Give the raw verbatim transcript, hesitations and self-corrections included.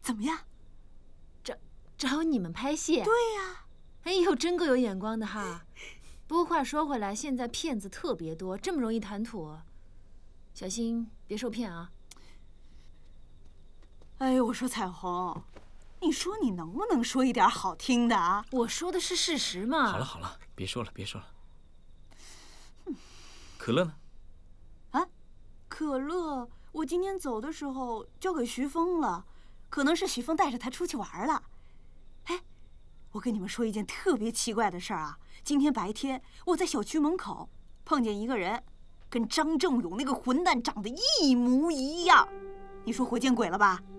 怎么样？ 找找你们拍戏？ 对呀。 哎呦，真够有眼光的哈！不过话说回来，现在骗子特别多，这么容易谈妥，小心别受骗啊！ 哎呦，我说彩虹，你说你能不能说一点好听的啊？ 我说的是事实嘛。 好了好了，别说了别说了。可乐呢？ 啊，可乐，我今天走的时候交给徐峰了，可能是徐峰带着他出去玩了。哎，我跟你们说一件特别奇怪的事儿啊！今天白天我在小区门口碰见一个人，跟张正勇那个混蛋长得一模一样，你说活见鬼了吧？